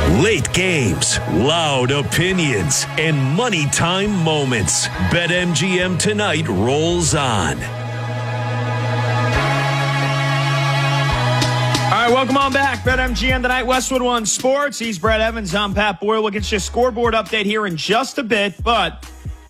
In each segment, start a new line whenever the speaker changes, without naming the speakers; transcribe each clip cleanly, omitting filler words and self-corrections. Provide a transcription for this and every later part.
Late games, loud opinions, and money time moments. BetMGM Tonight rolls on.
All right, welcome on back. BetMGM Tonight, Westwood One Sports. He's Brad Evans. I'm Pat Boyle. We'll get you a scoreboard update here in just a bit. But,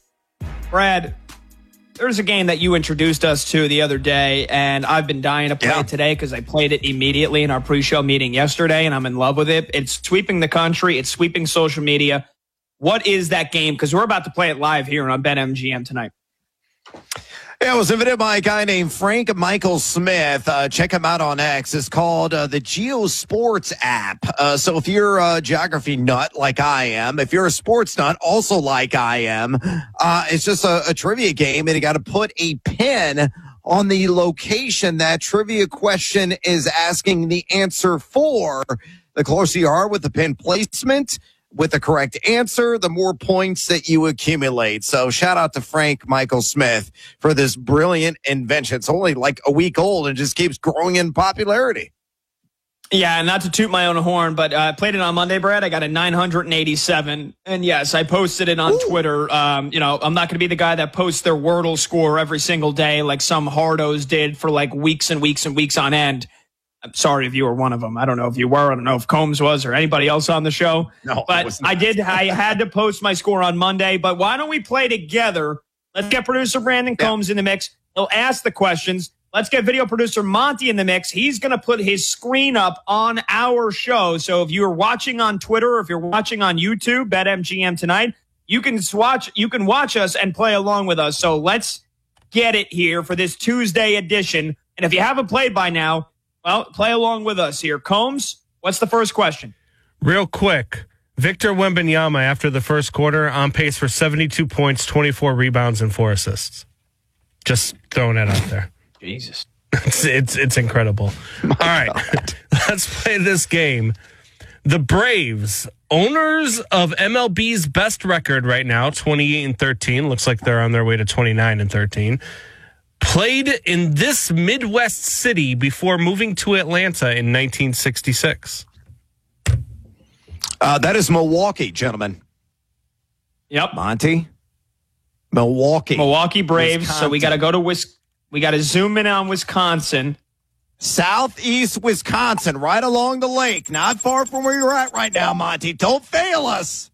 Brad, there's a game that you introduced us to the other day, and I've been dying to play it today because I played it immediately in our pre-show meeting yesterday, and I'm in love with it. It's sweeping the country. It's sweeping social media. What is that game? Because we're about to play it live here on BetMGM Tonight.
Yeah, it was invented by a guy named Frank Michael Smith. Check him out on X. It's called the GeoSports app. So if you're a geography nut like I am, if you're a sports nut also like I am, it's just a trivia game, and you got to put a pin on the location that trivia question is asking the answer for. The closer you are with the pin placement, with the correct answer, the more points that you accumulate. So shout out to Frank Michael Smith for this brilliant invention. It's only like a week old and just keeps growing in popularity.
Yeah, and not to toot my own horn, but I played it on Monday, Brad. I got a 987. And yes, I posted it on Twitter. I'm not going to be the guy that posts their Wordle score every single day like some hardos did for like weeks and weeks and weeks on end. I'm sorry if you were one of them. I don't know if you were. I don't know if Combs was or anybody else on the show.
No,
but I did. I had to post my score on Monday. But why don't we play together? Let's get producer Brandon Combs in the mix. He'll ask the questions. Let's get video producer Monty in the mix. He's going to put his screen up on our show. So if you're watching on Twitter, or if you're watching on YouTube, BetMGM Tonight, you can watch us and play along with us. So let's get it here for this Tuesday edition. And if you haven't played by now, well, play along with us here. Combs, what's the first question?
Real quick, Victor Wembanyama after the first quarter on pace for 72 points, 24 rebounds, and 4 assists. Just throwing that out there.
Jesus.
It's incredible. All right, let's play this game. The Braves, owners of MLB's best record right now, 28-13. Looks like they're on their way to 29-13. Played in this Midwest city before moving to Atlanta in 1966.
That is Milwaukee, gentlemen.
Yep.
Monty? Milwaukee
Braves.
Wisconsin.
So we got to go to we got to zoom in on Wisconsin.
Southeast Wisconsin, right along the lake. Not far from where you're at right now, Monty. Don't fail us.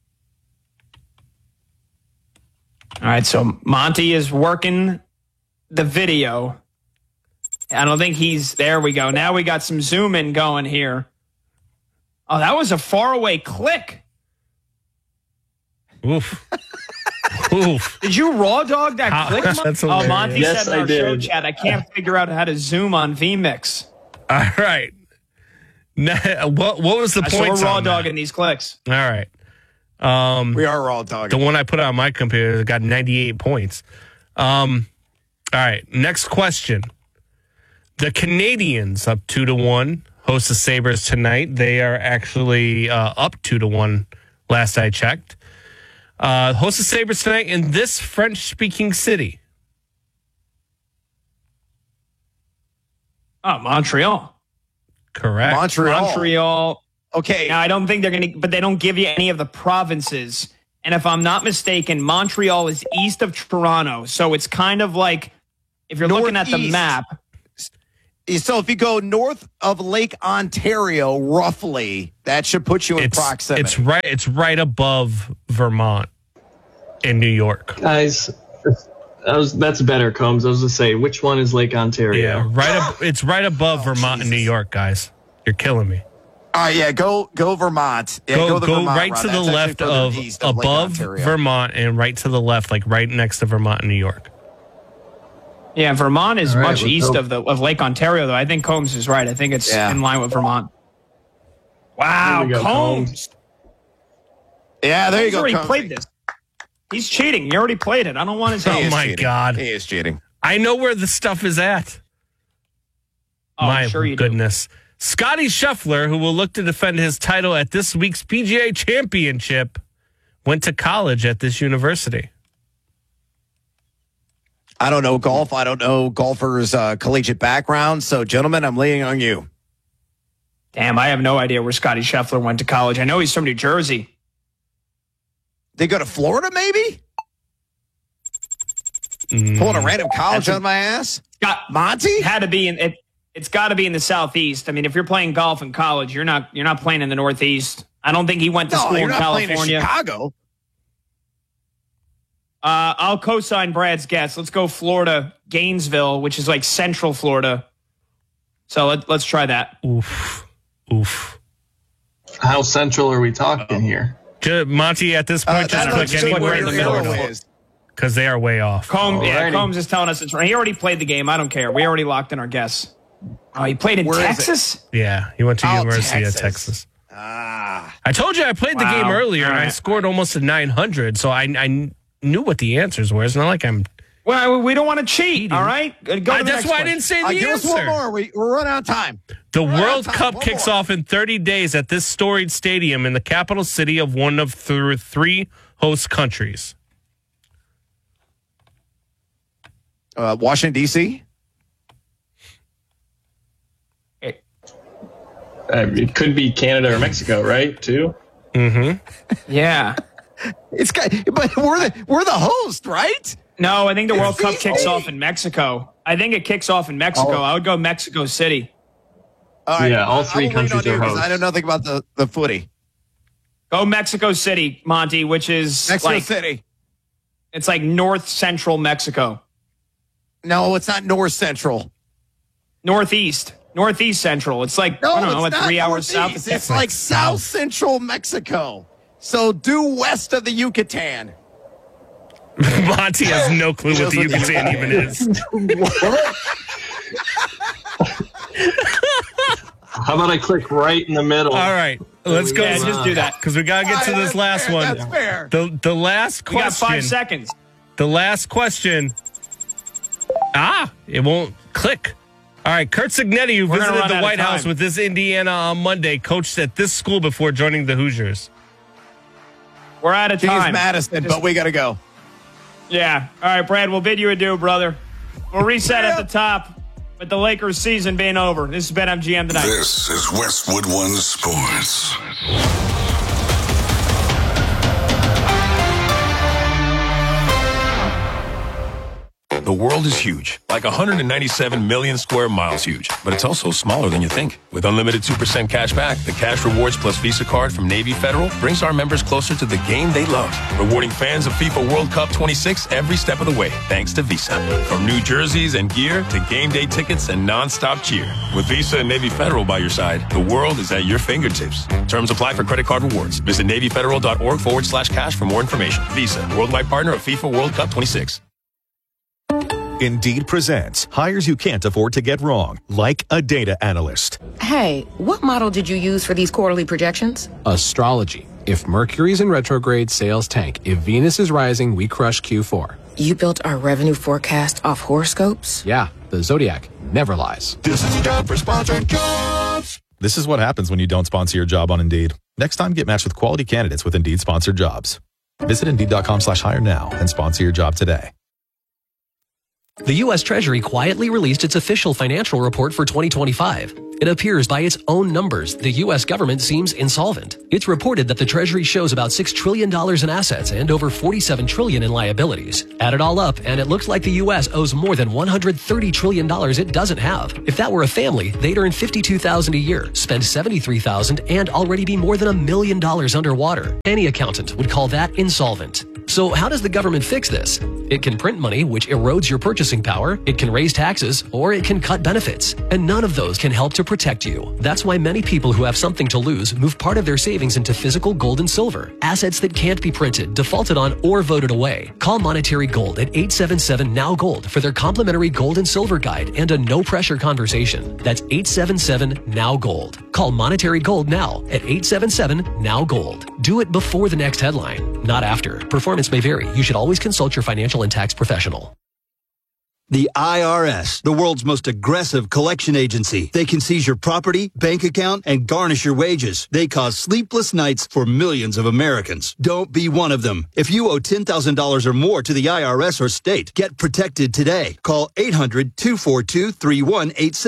All right, so Monty is working the video. I don't think there we go. Now we got some zoom in going here. Oh, that was a faraway click.
Oof. Oof.
Did you raw dog that click?
That's
oh, Monty
Yes,
said in
I
our show
did.
chat, I can't figure out how to zoom on vMix.
All right. Now, what was the
I
point?
saw raw dog in these clicks.
All right.
We are raw dogging.
The one I put on my computer got 98 points. All right. Next question. The Canadians up 2-1 host the Sabres tonight. They are actually up 2-1 last I checked. Host the Sabres tonight in this French-speaking city.
Oh, Montreal.
Correct.
Montreal. Okay.
Now, I don't think they're going to, but they don't give you any of the provinces. And if I'm not mistaken, Montreal is east of Toronto. So it's kind of like, if you're looking at the map.
So if you go north of Lake Ontario, roughly, that should put you in proximity.
It's right above Vermont in New York.
Guys, that's better, Combs. I was going to say, which one is Lake Ontario?
Yeah, it's right above Vermont in New York, guys. You're killing me.
All right, yeah, go Vermont. Yeah,
go
the Vermont
right
route.
to the
That's
left
actually further east of Lake
above
Ontario.
Vermont and right to the left, like right next to Vermont in New York.
Yeah, Vermont is much
let's
east
go.
of Lake Ontario, though. I think Combs is right. I think it's in line with Vermont. Wow,
Here we go,
Combs.
Yeah, there you
He's
go.
already
Combs.
played this. He's cheating. He already played it. I don't want his help.
Oh, my
cheating.
God.
He is cheating.
I know where the stuff is at.
Oh,
My
I'm sure you
goodness. Scotty Scheffler, who will look to defend his title at this week's PGA Championship, went to college at this university.
I don't know golf. I don't know golfers' collegiate background. So, gentlemen, I'm leaning on you.
Damn, I have no idea where Scotty Scheffler went to college. I know he's from New Jersey.
They go to Florida, maybe? Pulling a random college on my ass? Monty?
Had to be in it. It's got to be in the Southeast. I mean, if you're playing golf in college, you're not playing in the Northeast. I don't think he went to school
you're
in
not
California.
playing in Chicago.
I'll co-sign Brad's guess. Let's go Florida, Gainesville, which is like Central Florida. So let's try that.
Oof.
How central are we talking here?
Monty, at this point, just click anywhere in the middle. Because they are way off.
Combs is telling us it's right. He already played the game. I don't care. We already locked in our guess. Oh, he played in Texas?
Yeah, he went to University of Texas. I told you I played the game earlier, and I scored almost a 900, so I knew what the answers were. It's not like I'm...
Well, we don't want to cheat, all right?
That's why I didn't say the answer.
Give us one more. We're running out of time.
The World Cup kicks off in 30 days at this storied stadium in the capital city of one of three host countries.
Washington, D.C.?
It could be Canada or Mexico, right? Too.
Mm-hmm.
Yeah.
But we're the host, right?
No, I think the World Cup kicks off in Mexico. I think it kicks off in Mexico. I would go Mexico City.
All right.
Yeah, all three countries are hosts.
I know nothing about the footy.
Go Mexico City, Monty, which is
Mexico City.
It's like north central Mexico.
No, it's not north central.
Northeast central. It's like, I don't know, 3 hours south of Texas.
It's like south central Mexico. So due west of the Yucatan.
Monty has no clue what the Yucatan even is.
How about I click right in the middle?
All right, let's go.
Yeah, just do that.
Because we got to get to this last one.
That's fair.
The last question.
You got 5 seconds.
The last question. It won't click. All right, Kurt Cignetti, who visited the White House with this Indiana on Monday, coached at this school before joining the Hoosiers.
We're out of time.
James Madison, but we got to go.
Yeah. All right, Brad, we'll bid you adieu, brother. We'll reset at the top with the Lakers season being over. This has been MGM Tonight.
This is Westwood One Sports.
The world is huge, like 197 million square miles huge, but it's also smaller than you think. With unlimited 2% cash back, the Cash Rewards Plus Visa card from Navy Federal brings our members closer to the game they love, rewarding fans of FIFA World Cup 26 every step of the way, thanks to Visa. From new jerseys and gear to game day tickets and non-stop cheer. With Visa and Navy Federal by your side, the world is at your fingertips. Terms apply for credit card rewards. Visit NavyFederal.org/cash for more information. Visa, worldwide partner of FIFA World Cup 26.
Indeed presents hires you can't afford to get wrong, like a data analyst.
Hey, what model did you use for these quarterly projections?
Astrology. If Mercury's in retrograde, sales tank. If Venus is rising, we crush Q4.
You built our revenue forecast off horoscopes?
Yeah, the Zodiac never lies.
This is time for sponsored jobs.
This is what happens when you don't sponsor your job on Indeed. Next time, get matched with quality candidates with Indeed sponsored jobs. Visit Indeed.com/hire now and sponsor your job today.
The U.S. Treasury quietly released its official financial report for 2025. It appears by its own numbers, the U.S. government seems insolvent. It's reported that the Treasury shows about $6 trillion in assets and over $47 trillion in liabilities. Add it all up, and it looks like the U.S. owes more than $130 trillion it doesn't have. If that were a family, they'd earn $52,000 a year, spend $73,000, and already be more than $1 million underwater. Any accountant would call that insolvent. So how does the government fix this? It can print money, which erodes your purchasing power, it can raise taxes, or it can cut benefits. And none of those can help to protect you. That's why many people who have something to lose move part of their savings into physical gold and silver, assets that can't be printed, defaulted on, or voted away. Call Monetary Gold at 877-NOW-GOLD for their complimentary gold and silver guide and a no-pressure conversation. That's 877-NOW-GOLD. Call Monetary Gold now at 877-NOW-GOLD. Do it before the next headline, not after. Performance may vary. You should always consult your financial and tax professional.
The IRS, the world's most aggressive collection agency. They can seize your property, bank account, and garnish your wages. They cause sleepless nights for millions of Americans. Don't be one of them. If you owe $10,000 or more to the IRS or state, get protected today. Call 800-242-3186.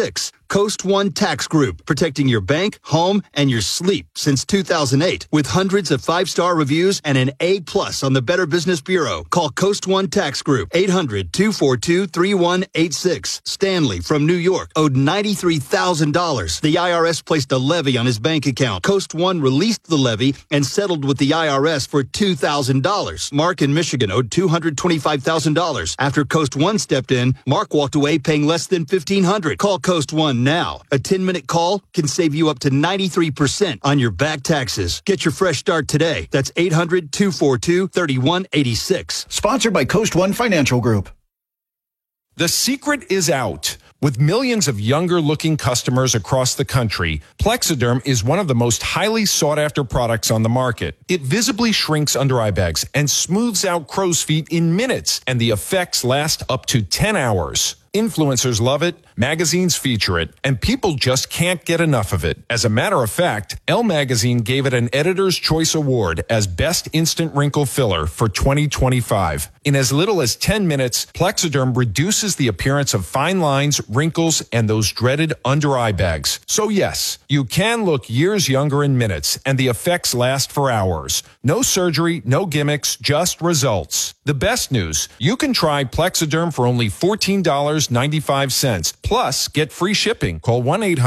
Coast One Tax Group, protecting your bank, home, and your sleep since 2008 with hundreds of 5-star reviews and an A+ on the Better Business Bureau. Call Coast One Tax Group, 800-242-3186. Stanley from New York owed $93,000. The IRS placed a levy on his bank account. Coast One released the levy and settled with the IRS for $2,000. Mark in Michigan owed $225,000. After Coast One stepped in, Mark walked away paying less than $1,500. Call Coast One now. A 10-minute call can save you up to 93% on your back taxes. Get your fresh start today. That's 800-242-3186.
Sponsored by Coast One Financial Group.
The secret is out. With millions of younger-looking customers across the country, Plexiderm is one of the most highly sought-after products on the market. It visibly shrinks under-eye bags and smooths out crow's feet in minutes, and the effects last up to 10 hours. Influencers love it, magazines feature it, and people just can't get enough of it. As a matter of fact, Elle Magazine gave it an Editor's Choice Award as Best Instant Wrinkle Filler for 2025. In as little as 10 minutes, Plexiderm reduces the appearance of fine lines, wrinkles, and those dreaded under-eye bags. So yes, you can look years younger in minutes, and the effects last for hours. No surgery, no gimmicks, just results. The best news, you can try Plexiderm for only $14.95. Plus, get free shipping. Call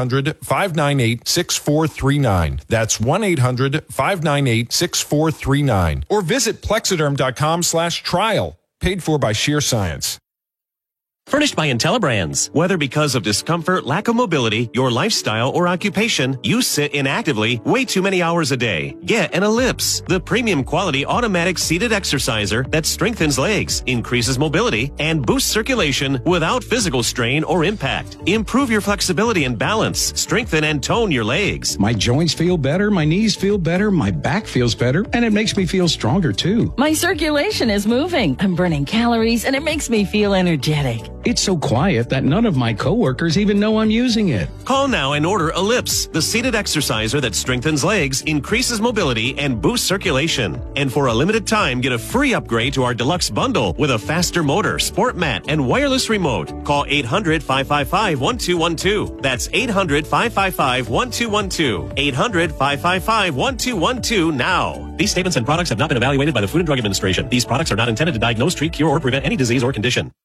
1-800-598-6439. That's 1-800-598-6439. Or visit plexiderm.com/trial. Paid for by Sheer Science.
Furnished by IntelliBrands. Whether because of discomfort, lack of mobility, your lifestyle, or occupation, you sit inactively way too many hours a day. Get an Ellipse, the premium quality automatic seated exerciser that strengthens legs, increases mobility, and boosts circulation without physical strain or impact. Improve your flexibility and balance, strengthen and tone your legs.
My joints feel better, my knees feel better, my back feels better, and it makes me feel stronger too.
My circulation is moving. I'm burning calories, and it makes me feel energetic.
It's so quiet that none of my coworkers even know I'm using it.
Call now and order Ellipse, the seated exerciser that strengthens legs, increases mobility, and boosts circulation. And for a limited time, get a free upgrade to our deluxe bundle with a faster motor, sport mat, and wireless remote. Call 800-555-1212. That's 800-555-1212. 800-555-1212 now. These statements and products have not been evaluated by the Food and Drug Administration. These products are not intended to diagnose, treat, cure, or prevent any disease or condition.